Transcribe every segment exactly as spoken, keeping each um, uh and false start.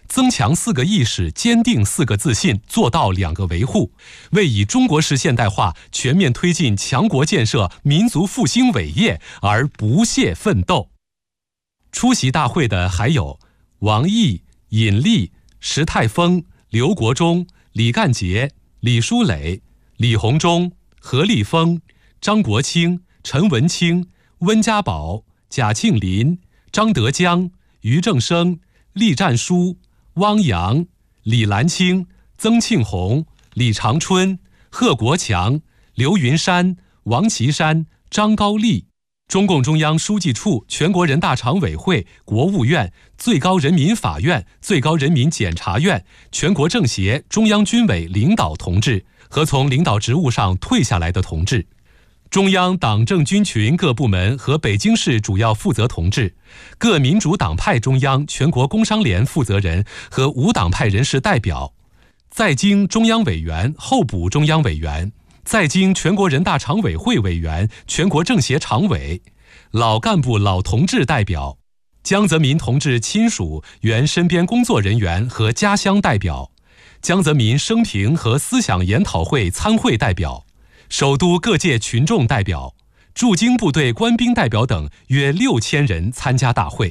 增强四个意识，坚定四个自信，做到两个维护，为以中国式现代化全面推进强国建设、民族复兴伟业而不懈奋斗。出席大会的还有王毅、尹力、石泰峰、刘国中、李干杰、李书磊、李鸿忠、何立峰、张国清、陈文清、温家宝、贾庆林、张德江、于正声、栗战书、汪洋、李兰清、曾庆红、李长春、贺国强、刘云山、王岐山、张高丽，中共中央书记处、全国人大常委会、国务院、最高人民法院、最高人民检察院、全国政协、中央军委领导同志和从领导职务上退下来的同志，中央党政军群各部门和北京市主要负责同志，各民主党派中央、全国工商联负责人和无党派人士代表，在京中央委员、候补中央委员，在京全国人大常委会委员、全国政协常委，老干部老同志代表，江泽民同志亲属、原身边工作人员和家乡代表，江泽民生平和思想研讨会参会代表，首都各界群众代表，驻京部队官兵代表等约六千人参加大会。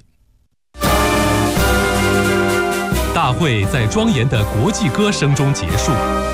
大会在庄严的国际歌声中结束。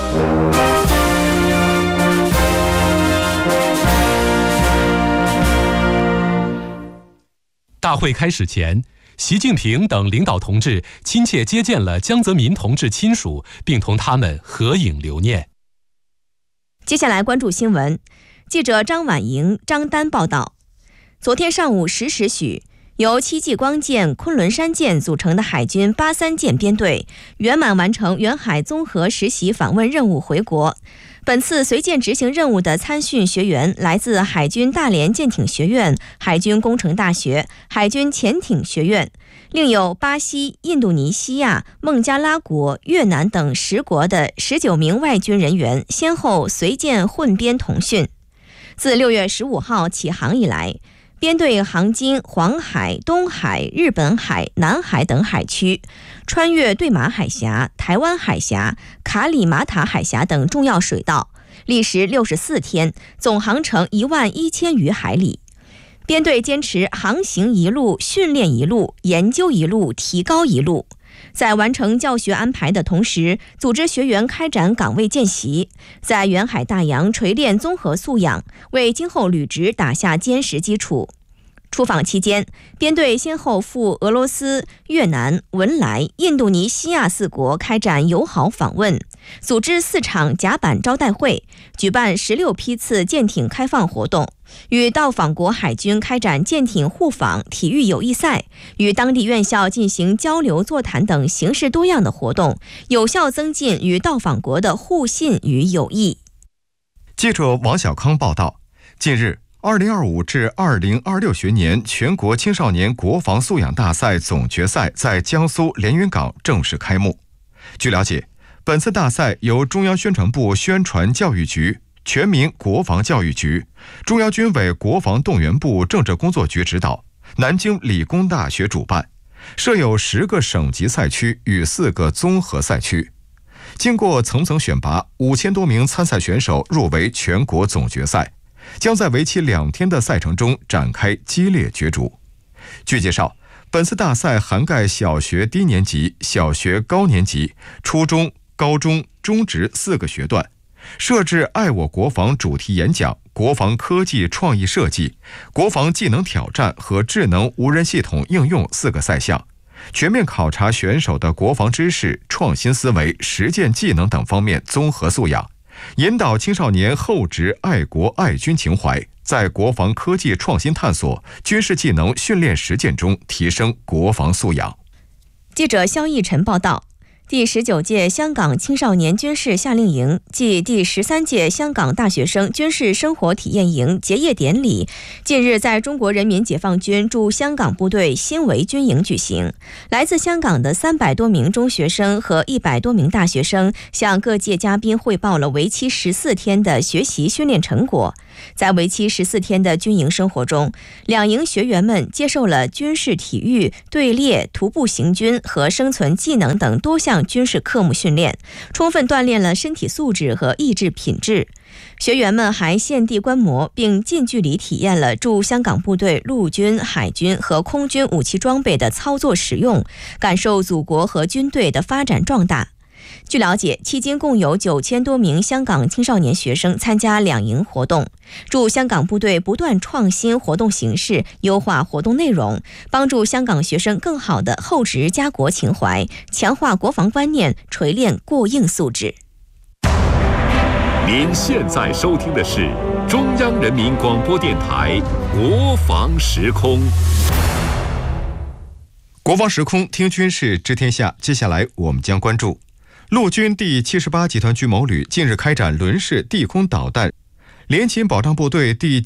大会开始前，习近平等领导同志亲切接见了江泽民同志亲属，并同他们合影留念。 接下来关注新闻，记者张婉莹、张丹报道。昨天上午十时许，由戚继光舰、昆仑山舰组成的海军八三舰编队圆满完成远海综合实习访问任务回国。本次随舰执行任务的参训学员来自海军大连舰艇学院、海军工程大学、海军潜艇学院，另有巴西、印度尼西亚、孟加拉国、越南等十国的十九名外军人员先后随舰混编同训。自六月十五号起航以来，编队航经黄海、东海、日本海、南海等海区，穿越对马海峡、台湾海峡、卡里马塔海峡等重要水道，历时六十四天，总航程一万一千余海里。编队坚持航行一路、训练一路、研究一路、提高一路。在完成教学安排的同时，组织学员开展岗位见习，在远海大洋锤炼综合素养，为今后履职打下坚实基础。出访期间，编队先后赴俄罗斯、越南、文莱、印度尼西亚四国开展友好访问，组织四场甲板招待会，举办十六批次舰艇开放活动，与到访国海军开展舰艇互访、体育友谊赛，与当地院校进行交流座谈等形式多样的活动，有效增进与到访国的互信与友谊。 记者王小康报道，近日二零二五至二零二六学年全国青少年国防素养大赛总决赛在江苏连云港正式开幕。据了解，本次大赛由中央宣传部宣传教育局、全民国防教育局、中央军委国防动员部政治工作局指导，南京理工大学主办，设有十个省级赛区与四个综合赛区。经过层层选拔，五千多名参赛选手入围全国总决赛，将在为期两天的赛程中展开激烈角逐。据介绍，本次大赛涵盖小学低年级、小学高年级、初中、高中、中职四个学段，设置爱我国防主题演讲、国防科技创意设计、国防技能挑战和智能无人系统应用四个赛项，全面考察选手的国防知识、创新思维、实践技能等方面综合素养，引导青少年厚植爱国爱军情怀，在国防科技创新探索、军事技能训练实践中提升国防素养。 记者肖逸晨报道。 第十九届香港青少年军事夏令营暨第十三届香港大学生军事生活体验营结业典礼近日在中国人民解放军驻香港部队新围军营举行。来自香港的三百多名中学生和一百多名大学生向各界嘉宾汇报了为期十四天的学习训练成果。在为期十四天的军营生活中，两营学员们接受了军事体育、队列、徒步行军和生存技能等多项军事科目训练，充分锻炼了身体素质和意志品质。学员们还现地观摩并近距离体验了驻香港部队陆军、海军和空军武器装备的操作使用，感受祖国和军队的发展壮大。据了解，迄今共有九千多名香港青少年学生参加两营活动。驻香港部队不断创新活动形式，优化活动内容，帮助香港学生更好地厚植家国情怀，强化国防观念，锤炼过硬素质。 您现在收听的是中央人民广播电台国防时空。 国防时空听军事知天下，接下来我们将关注陆军第七十八集团军某旅近日开展轮式地空导弹联勤保障部队第